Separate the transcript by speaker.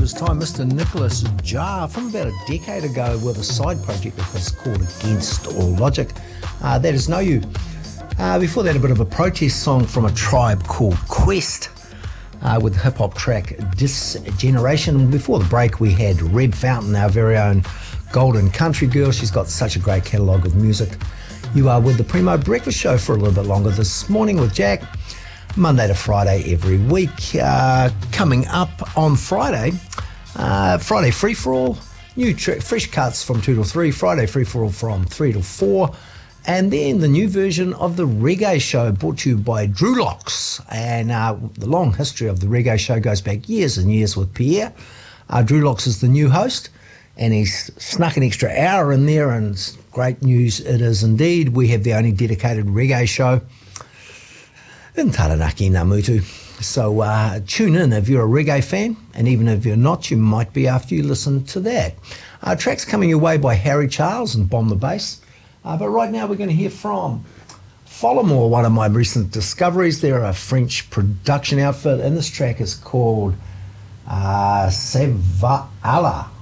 Speaker 1: his time, Mr. Nicholas Jar, from about a decade ago with a side project that was called Against All Logic. That is Know You. Before that, a bit of a protest song from a tribe called Quest with the hip-hop track Disgeneration. Before the break, we had Red Fountain, our very own golden country girl. She's got such a great catalogue of music. You are with the Primo Breakfast Show for a little bit longer this morning with Jack. Monday to Friday every week. Coming up on Friday, Friday Free For All, fresh cuts from 2 to 3, Friday Free For All from 3 to 4, and then the new version of the Reggae Show brought to you by Drew Locks. And the long history of the Reggae Show goes back years and years with Pierre. Drew Locks is the new host, and he's snuck an extra hour in there, and great news it is indeed. We have the only dedicated reggae show in Taranaki, Namutu. So tune in if you're a reggae fan, and even if you're not, you might be after you listen to that. Tracks coming your way by Harry Charles and Bomb the Bass. But right now we're going to hear from Follamore, one of my recent discoveries. They're a French production outfit, and this track is called Seva Allah.